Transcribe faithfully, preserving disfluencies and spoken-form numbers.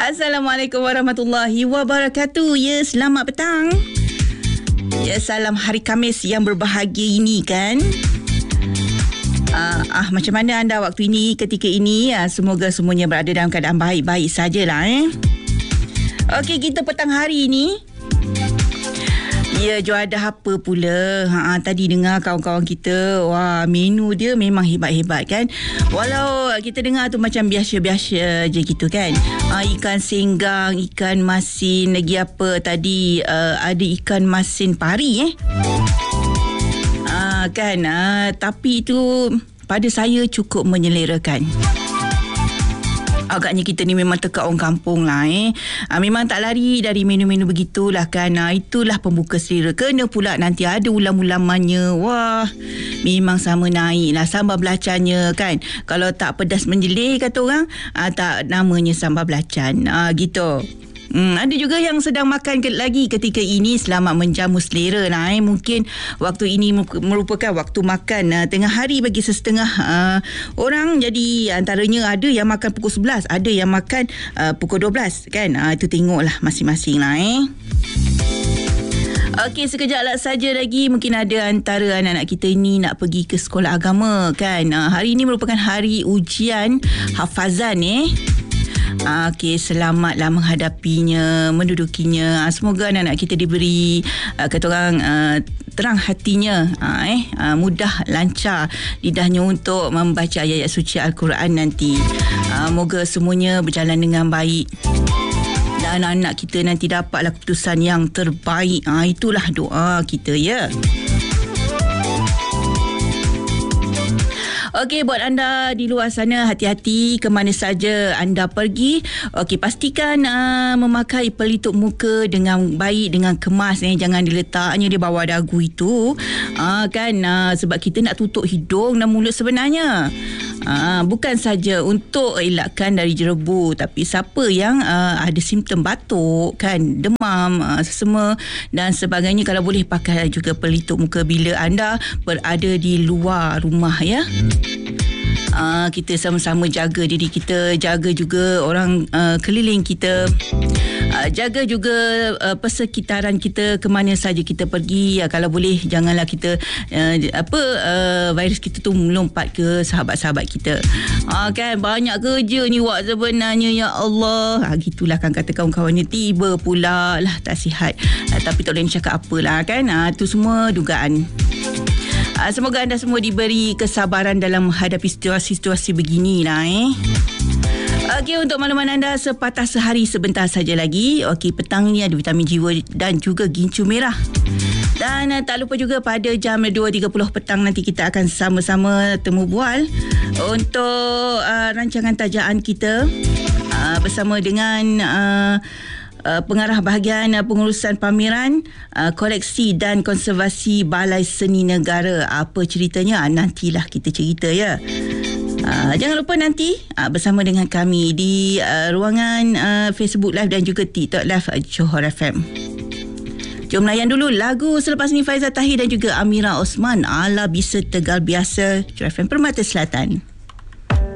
Assalamualaikum warahmatullahi wabarakatuh. Ya, selamat petang. Ya, salam hari Khamis yang berbahagia ini kan. Uh, ah, macam mana anda waktu ini, ketika ini? Uh, semoga semuanya berada dalam keadaan baik-baik sajalah eh. Okey, kita petang hari ini. Ya, juadah apa pula? Ha, tadi dengar kawan-kawan kita, wah, menu dia memang hebat-hebat kan. Walau kita dengar tu macam biasa-biasa je gitu kan. Ha, ikan senggang, ikan masin, lagi apa tadi, uh, ada ikan masin pari eh. Ha, kan, ha, tapi itu pada saya cukup menyelerakan. Agaknya kita ni memang tekak orang kampung lah eh. Ha, memang tak lari dari menu-menu begitulah kan. Ha, itulah pembuka selera. Kena pula nanti ada ulam-ulamannya. Wah, memang sama naik lah sambal belacannya kan. Kalau tak pedas menjelir kata orang, ha, tak namanya sambal belacan. Ha, gitu. Hmm, ada juga yang sedang makan ke- lagi ketika ini. Selamat menjamu selera lah eh. Mungkin waktu ini merupakan waktu makan uh, tengah hari bagi sesetengah uh, orang. Jadi antaranya ada yang makan pukul sebelas, ada yang makan uh, pukul dua belas kan. Uh, itu tengoklah masing-masing lah eh. Okey, sekejap lah saja lagi mungkin ada antara anak-anak kita ini nak pergi ke sekolah agama kan. Uh, hari ini merupakan hari ujian hafazan eh. Okey, selamatlah menghadapinya, mendudukinya. Semoga anak-anak kita diberi uh, kata orang uh, terang hatinya, uh, eh uh, mudah lancar lidahnya untuk membaca ayat-ayat suci Al-Quran nanti. Uh, moga semuanya berjalan dengan baik dan anak-anak kita nanti dapatlah keputusan yang terbaik. Uh, itulah doa kita ya. Okey, buat anda di luar sana, hati-hati ke mana saja anda pergi. Okey, pastikan uh, memakai pelitup muka dengan baik, dengan kemas eh. Jangan diletaknya di bawah dagu itu. Uh, kan uh, sebab kita nak tutup hidung dan mulut sebenarnya. Uh, bukan saja untuk elakkan dari jerebu, tapi siapa yang uh, ada simptom batuk kan, demam, uh, sesama dan sebagainya, kalau boleh pakai juga pelitup muka bila anda berada di luar rumah ya. Uh, kita sama-sama jaga diri kita, jaga juga orang uh, keliling kita, uh, jaga juga uh, persekitaran kita ke mana saja kita pergi. Uh, kalau boleh janganlah kita uh, apa uh, virus kita tu melompat ke sahabat-sahabat kita. Uh, kan banyak kerja ni wak sebenarnya, ya Allah. Uh, gitulah kan kata kawan-kawannya, tiba pula lah tak sihat. Uh, tapi tak boleh cakap apalah kan. Uh, tu semua dugaan. Uh, semoga anda semua diberi kesabaran dalam menghadapi situasi-situasi beginilah eh. Okey, untuk makluman anda, sepatah sehari sebentar saja lagi. Okey, petang ni ada vitamin jiwa dan juga gincu merah. Dan uh, tak lupa juga pada jam dua tiga puluh petang nanti kita akan sama-sama temu bual untuk uh, rancangan tajaan kita uh, bersama dengan uh, Uh, pengarah bahagian uh, pengurusan pameran uh, koleksi dan konservasi Balai Seni Negara. Apa ceritanya? Uh, nantilah kita cerita ya. Uh, jangan lupa nanti uh, bersama dengan kami di uh, ruangan uh, Facebook Live dan juga TikTok Live uh, Johor F M. Jom layan dulu lagu selepas ni. Faizal Tahir dan juga Amira Osman, Ala Bisa Tegal Biasa, Johor F M Permata Selatan.